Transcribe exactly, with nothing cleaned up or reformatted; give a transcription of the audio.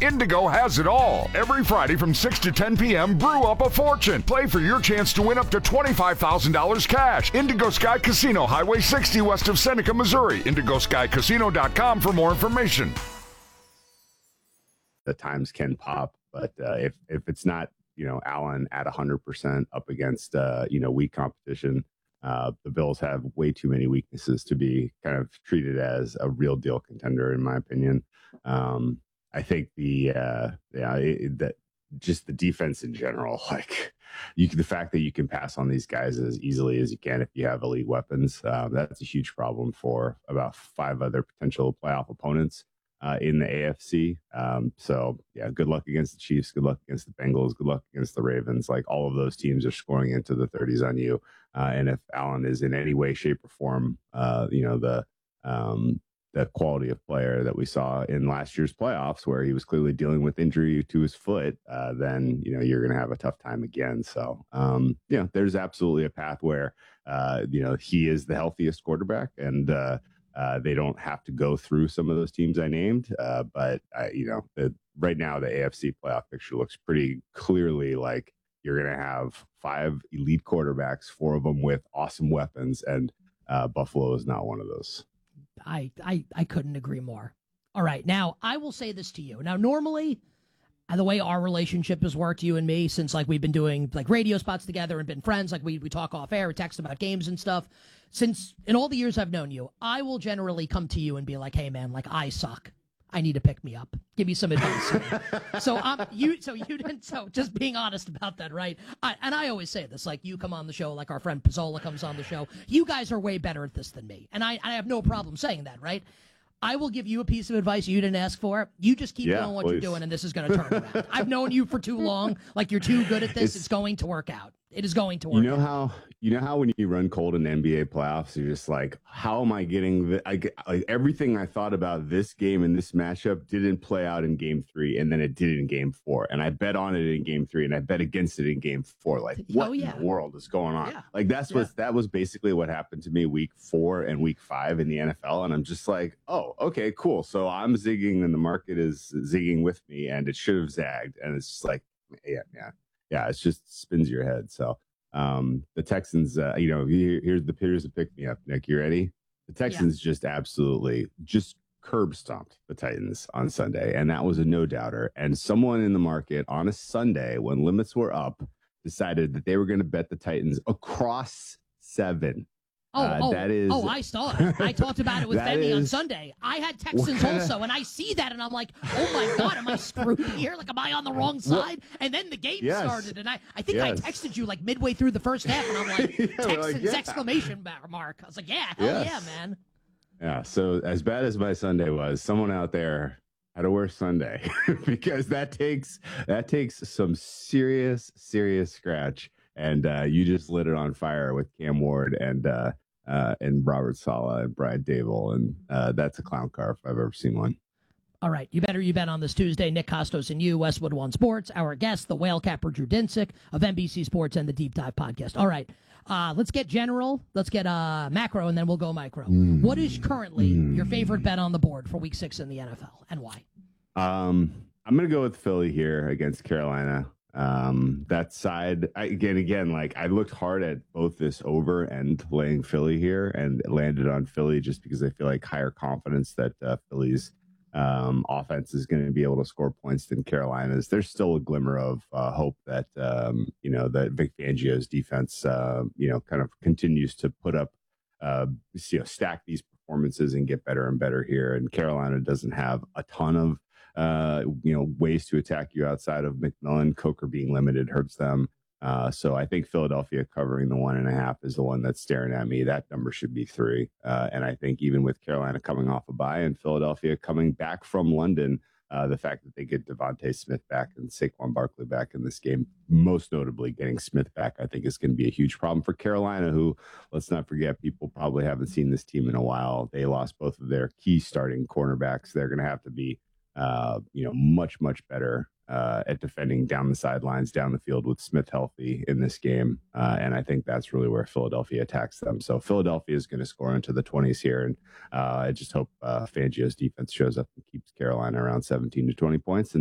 Indigo has it all. Every Friday from six to ten p.m., brew up a fortune. Play for your chance to win up to twenty-five thousand dollars cash. Indigo Sky Casino, Highway sixty west of Seneca, Missouri. indigo sky casino dot com for more information. The times can pop, but uh, if if it's not, you know, Allen at one hundred percent up against, uh, you know, weak competition, uh, the Bills have way too many weaknesses to be kind of treated as a real deal contender, in my opinion. Um, I think the, uh, yeah, it, that just the defense in general, like you can, the fact that you can pass on these guys as easily as you can if you have elite weapons, uh, that's a huge problem for about five other potential playoff opponents. Uh, in the A F C. Um, so, yeah, good luck against the Chiefs. Good luck against the Bengals. Good luck against the Ravens. Like, all of those teams are scoring into the thirties on you. Uh, and if Allen is in any way, shape, or form, uh, you know, the um, the quality of player that we saw in last year's playoffs, where he was clearly dealing with injury to his foot, uh, then, you know, you're going to have a tough time again. So, um, you know, there's absolutely a path where, uh, you know, he is the healthiest quarterback, and, uh, Uh, they don't have to go through some of those teams I named, uh, but I, you know, the, right now the A F C playoff picture looks pretty clearly like you're going to have five elite quarterbacks, four of them with awesome weapons, and uh, Buffalo is not one of those. I, I I couldn't agree more. All right, now I will say this to you. Now, normally, uh, the way our relationship has worked, you and me, since like we've been doing like radio spots together and been friends, like we we talk off air, text about games and stuff. Since in all the years I've known you, I will generally come to you and be like, "Hey, man, like I suck. I need to pick me up. Give me some advice." so um, you, so you didn't. So just being honest about that, right? I, and I always say this: like you come on the show, like our friend Pizzola comes on the show. You guys are way better at this than me, and I, I have no problem saying that, right? I will give you a piece of advice you didn't ask for. You just keep yeah, doing what please. you're doing, and this is going to turn around. I've known you for too long. Like you're too good at this. It's, it's going to work out. It is going to work. You know out. how you know how when you run cold in the N B A playoffs, you're just like, how am I getting the? I get, like everything I thought about this game and this matchup didn't play out in Game Three, and then it did in Game Four, and I bet on it in Game Three, and I bet against it in Game Four. Like, what oh, yeah. in the world is going on? Yeah. Like that's yeah. what that was basically what happened to me Week Four and Week Five in the N F L, and I'm just like, oh, okay, cool. So I'm zigging, and the market is zigging with me, and it should have zagged, and it's just like, yeah, yeah, yeah. It's just spins your head. So. Um, the Texans, uh, you know, here, here's the here's the pick me up, Nick. You ready? The Texans yeah. just absolutely just curb stomped the Titans on Sunday, and that was a no doubter. And someone in the market on a Sunday when limits were up decided that they were going to bet the Titans across seven. Oh, uh, oh, that is, oh, I saw it. I talked about it with Femi is, on Sunday. I had Texans also, and I see that, and I'm like, oh, my God, am I screwed here? Like, am I on the wrong side? And then the game yes. started, and I, I think yes. I texted you, like, midway through the first half, and I'm like, yeah, Texans, like, yeah. exclamation mark. I was like, yeah, hell yes. yeah, man. Yeah, so as bad as my Sunday was, someone out there had a worse Sunday because that takes that takes some serious, serious scratch. And uh, you just lit it on fire with Cam Ward and uh, uh, and Robert Saleh and Brian Dable. And uh, that's a clown car if I've ever seen one. All right, you better you bet on this Tuesday. Nick Costos and you, Westwood One Sports. Our guest, the whale capper Drew Dinsick of N B C Sports and the Deep Dive Podcast. All right, uh, let's get general, let's get uh, macro, and then we'll go micro. Mm. What is currently mm. your favorite bet on the board for Week Six in the N F L, and why? Um, I'm going to go with Philly here against Carolina. Um, that side, I, again, again, like I looked hard at both this over and laying Philly here and landed on Philly just because I feel like higher confidence that uh, Philly's um, offense is going to be able to score points than Carolina's. There's still a glimmer of uh, hope that, um, you know, that Vic Fangio's defense, uh, you know, kind of continues to put up, uh, you know, stack these performances and get better and better here. And Carolina doesn't have a ton of uh, you know, ways to attack you outside of McMillan. Coker being limited hurts them. Uh, so I think Philadelphia covering the one and a half is the one that's staring at me. That number should be three. Uh, and I think even with Carolina coming off a bye and Philadelphia coming back from London, uh, the fact that they get Devontae Smith back and Saquon Barkley back in this game, most notably getting Smith back, I think is going to be a huge problem for Carolina, who, let's not forget, people probably haven't seen this team in a while. They lost both of their key starting cornerbacks. They're going to have to be Uh, you know, much, much better uh, at defending down the sidelines, down the field with Smith healthy in this game. Uh, and I think that's really where Philadelphia attacks them. So Philadelphia is going to score into the twenties here. And uh, I just hope uh, Fangio's defense shows up and keeps Carolina around seventeen to twenty points. And